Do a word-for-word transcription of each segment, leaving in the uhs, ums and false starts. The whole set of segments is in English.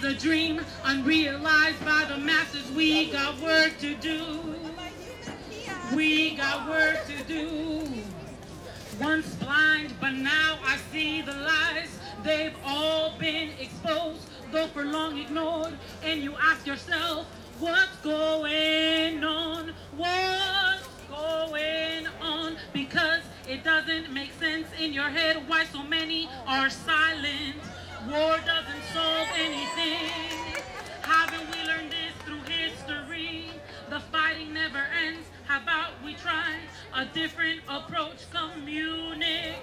is a dream unrealized by the masses. We got work to do. We got work to do. Once blind, but now I see the lies. They've all been exposed, though for long ignored. And you ask yourself, what's going on? What's going on? Because it doesn't make sense in your head why so many are silent. War doesn't solve anything. Haven't we learned this through history? The fighting never ends. How about we try a different approach? Communication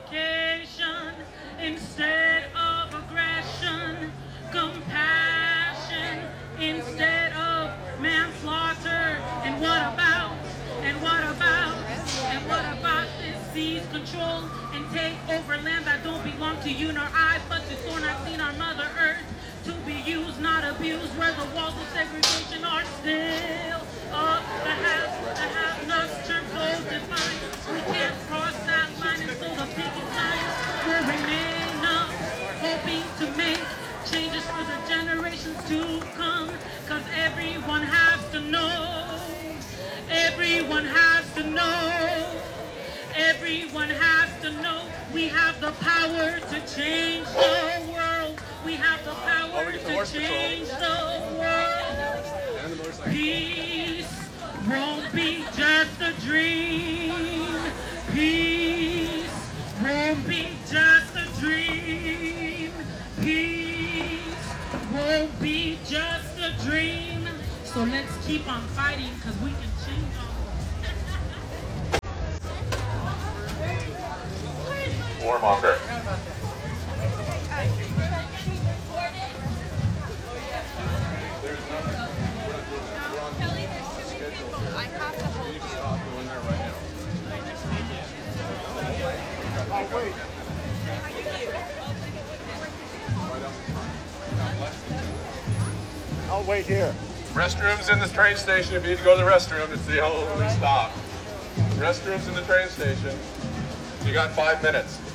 instead of aggression. Compassion instead of manslaughter. And what about, and what about, and what about this? Seize control and take over land that don't belong to you nor I, but to thorn I've seen our Mother Earth to be used, not abused, where the walls of segregation are still up. The have, the have-nots terms so defined. We can't cross that line, and so the picket lines will remain up, hoping to make changes for the generations to come. Cause everyone has to know, everyone has to know, everyone has to know we have the power to change the world. We have the power to change the world. Peace won't be just a dream. Peace won't be just a dream. Peace won't be just a dream. So let's keep on fighting, because we can change our world. Warmonger. I'll wait here. Restrooms in the train station if you need to go to the restroom. It's the only stop. Restrooms in the train station. You got five minutes.